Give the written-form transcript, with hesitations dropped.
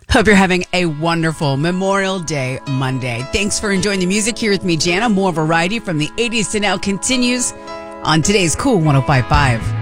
Hope you're having a wonderful Memorial Day Monday. Thanks for enjoying the music here with me, Jana. More variety from the 80s to now continues on today's Cool 105.5.